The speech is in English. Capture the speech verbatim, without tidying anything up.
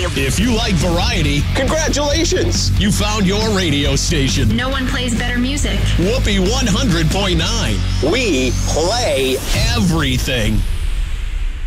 If you like variety, congratulations. You found your radio station. No one plays better music. Whoopee one hundred point nine. We play everything.